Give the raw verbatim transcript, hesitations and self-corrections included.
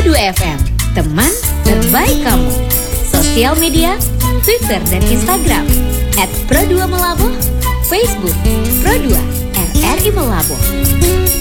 dua F M, teman terbaik kamu. Sosial media, Twitter dan Instagram at Pro dua Melaboh, Facebook Pro dua R R I Melaboh.